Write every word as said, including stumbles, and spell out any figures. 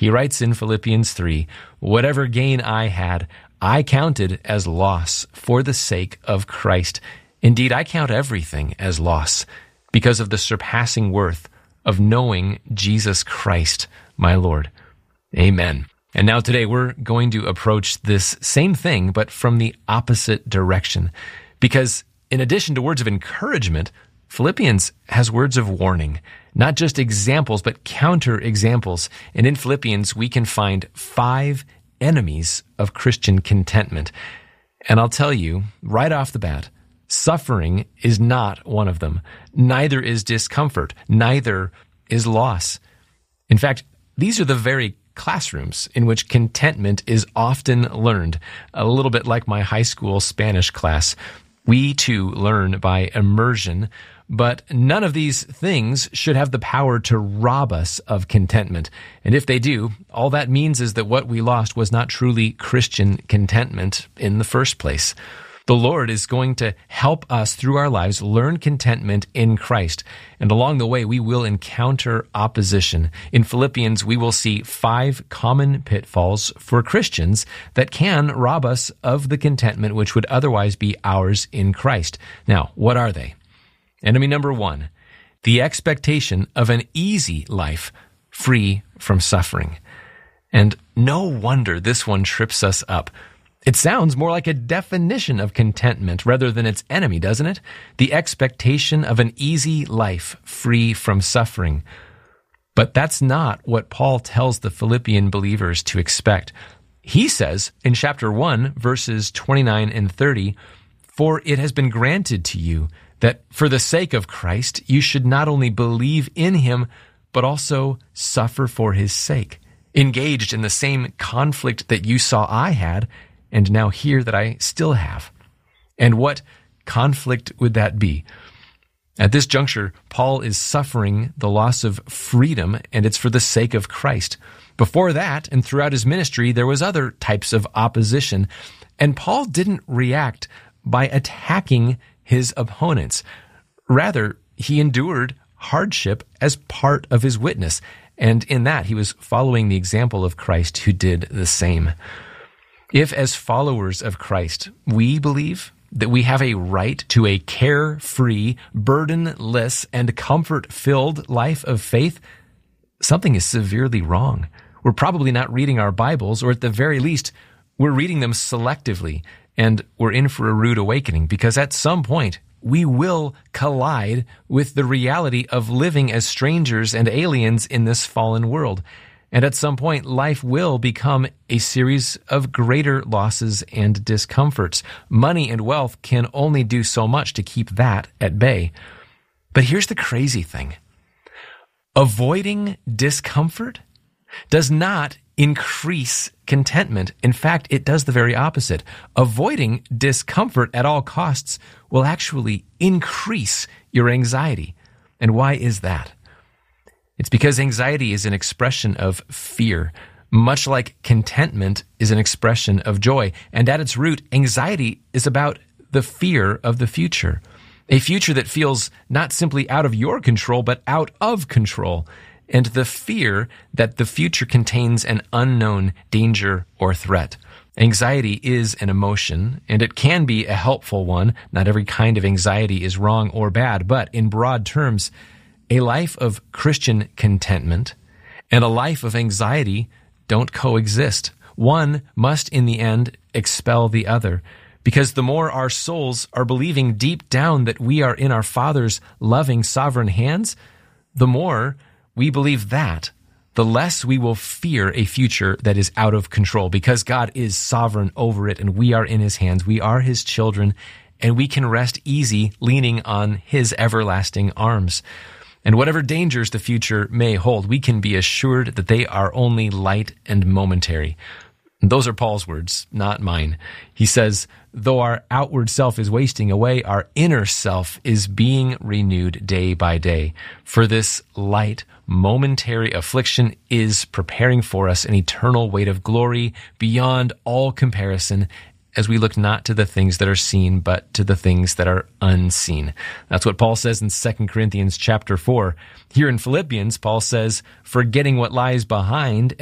He writes in Philippians three, "Whatever gain I had, I counted as loss for the sake of Christ. Indeed, I count everything as loss because of the surpassing worth of knowing Jesus Christ, my Lord." Amen. And now today we're going to approach this same thing, but from the opposite direction. Because in addition to words of encouragement, Philippians has words of warning, not just examples, but counter examples. And in Philippians, we can find five enemies of Christian contentment. And I'll tell you right off the bat, suffering is not one of them. Neither is discomfort. Neither is loss. In fact, these are the very classrooms in which contentment is often learned. A little bit like my high school Spanish class. We too learn by immersion, but none of these things should have the power to rob us of contentment. And if they do, all that means is that what we lost was not truly Christian contentment in the first place. The Lord is going to help us through our lives learn contentment in Christ. And along the way, we will encounter opposition. In Philippians, we will see five common pitfalls for Christians that can rob us of the contentment which would otherwise be ours in Christ. Now, what are they? Enemy number one, the expectation of an easy life free from suffering. And no wonder this one trips us up. It sounds more like a definition of contentment rather than its enemy, doesn't it? The expectation of an easy life free from suffering. But that's not what Paul tells the Philippian believers to expect. He says in chapter one, verses twenty-nine and thirty, "For it has been granted to you that for the sake of Christ you should not only believe in him, but also suffer for his sake, engaged in the same conflict that you saw I had, and now hear that I still have." And what conflict would that be? At this juncture, Paul is suffering the loss of freedom, and it's for the sake of Christ. Before that, and throughout his ministry, there was other types of opposition, and Paul didn't react by attacking his opponents. Rather, he endured hardship as part of his witness, and in that he was following the example of Christ who did the same. If, as followers of Christ, we believe that we have a right to a carefree, burdenless, and comfort-filled life of faith, something is severely wrong. We're probably not reading our Bibles, or at the very least, we're reading them selectively, and we're in for a rude awakening, because at some point, we will collide with the reality of living as strangers and aliens in this fallen world. And at some point, life will become a series of greater losses and discomforts. Money and wealth can only do so much to keep that at bay. But here's the crazy thing. Avoiding discomfort does not increase contentment. In fact, it does the very opposite. Avoiding discomfort at all costs will actually increase your anxiety. And why is that? It's because anxiety is an expression of fear, much like contentment is an expression of joy. And at its root, anxiety is about the fear of the future, a future that feels not simply out of your control, but out of control, and the fear that the future contains an unknown danger or threat. Anxiety is an emotion, and it can be a helpful one. Not every kind of anxiety is wrong or bad, but in broad terms, a life of Christian contentment and a life of anxiety don't coexist. One must, in the end, expel the other, because the more our souls are believing deep down that we are in our Father's loving, sovereign hands, the more we believe that, the less we will fear a future that is out of control, because God is sovereign over it and we are in his hands. We are his children, and we can rest easy leaning on his everlasting arms. And whatever dangers the future may hold, we can be assured that they are only light and momentary. Those are Paul's words, not mine. He says, though our outward self is wasting away, our inner self is being renewed day by day. For this light, momentary affliction is preparing for us an eternal weight of glory beyond all comparison, as we look not to the things that are seen, but to the things that are unseen. That's what Paul says in Second Corinthians chapter four. Here in Philippians, Paul says, forgetting what lies behind